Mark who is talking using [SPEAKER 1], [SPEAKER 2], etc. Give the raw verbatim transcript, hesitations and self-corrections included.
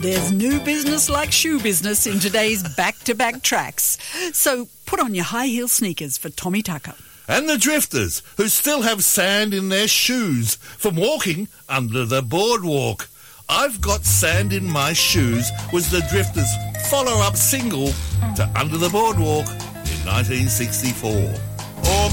[SPEAKER 1] There's new business like shoe business in today's back-to-back tracks. So put on your high heel sneakers for Tommy Tucker.
[SPEAKER 2] And the drifters, who still have sand in their shoes from walking under the boardwalk. I've Got Sand in My Shoes was the drifters' follow-up single to Under the Boardwalk in nineteen sixty-four. Oh,